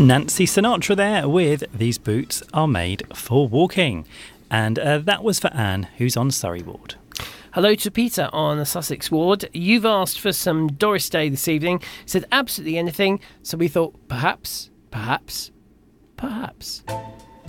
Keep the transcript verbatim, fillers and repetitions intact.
Nancy Sinatra there with These Boots Are Made for Walking. And uh, that was for Anne, who's on Surrey Ward. Hello to Peter on the Sussex Ward. You've asked for some Doris Day this evening. Said absolutely anything. So we thought perhaps, perhaps, perhaps.